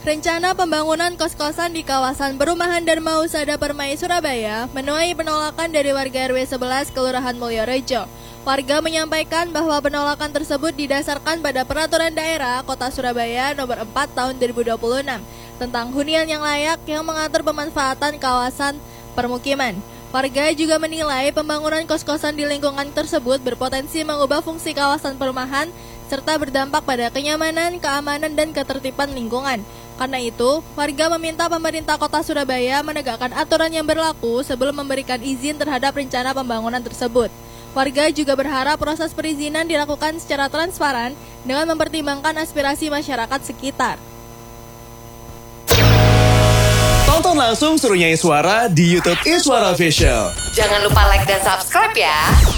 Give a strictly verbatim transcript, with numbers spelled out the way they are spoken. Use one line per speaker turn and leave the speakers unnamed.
Rencana pembangunan kos-kosan di kawasan perumahan Dharma Husada Permai, Surabaya menuai penolakan dari warga R W sebelas Kelurahan Mulyorejo. Warga menyampaikan bahwa penolakan tersebut didasarkan pada Peraturan Daerah Kota Surabaya Nomor empat Tahun dua ribu dua puluh enam tentang hunian yang layak yang mengatur pemanfaatan kawasan permukiman. Warga juga menilai pembangunan kos-kosan di lingkungan tersebut berpotensi mengubah fungsi kawasan perumahan serta berdampak pada kenyamanan, keamanan, dan ketertiban lingkungan. Karena itu, warga meminta pemerintah kota Surabaya menegakkan aturan yang berlaku sebelum memberikan izin terhadap rencana pembangunan tersebut. Warga juga berharap proses perizinan dilakukan secara transparan dengan mempertimbangkan aspirasi masyarakat sekitar.
Tonton langsung Suruh Nyanyi Suara di YouTube Iswara Official.
Jangan lupa like dan subscribe ya.